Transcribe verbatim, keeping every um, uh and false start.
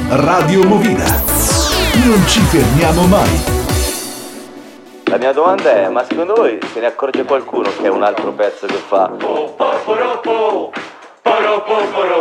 Radio Movida. Non ci fermiamo mai. La mia domanda è, ma secondo voi se ne accorge qualcuno che è un altro pezzo che fa